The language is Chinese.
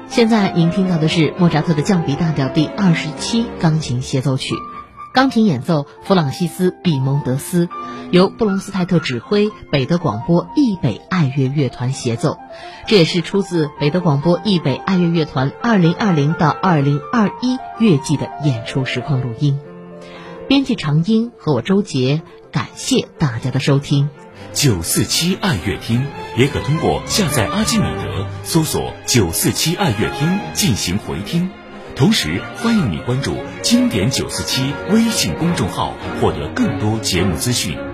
现在您听到的是莫扎特的降 B 大调第27钢琴协奏曲，钢琴演奏弗朗西斯·毕蒙德斯，由布隆斯泰特指挥，北德广播易北爱乐乐团协奏。这也是出自北德广播易北爱乐乐团2020到2021乐季的演出实况录音。编辑常英和我周杰，感谢大家的收听。 947爱乐厅也可通过下载阿基米德搜索947爱乐厅进行回听，同时欢迎你关注经典947微信公众号，获得更多节目资讯。